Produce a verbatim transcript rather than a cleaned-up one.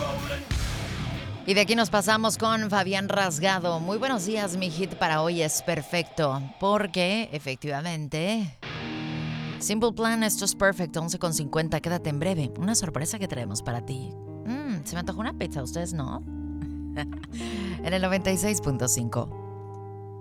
Y de aquí nos pasamos con Fabián Rasgado. Muy buenos días, mi hit para hoy es perfecto, porque efectivamente Simple Plan, esto es perfecto, once con cincuenta, quédate en breve. Una sorpresa que traemos para ti. Mm, se me antojó una pizza, ¿ustedes no? En el noventa y seis punto cinco.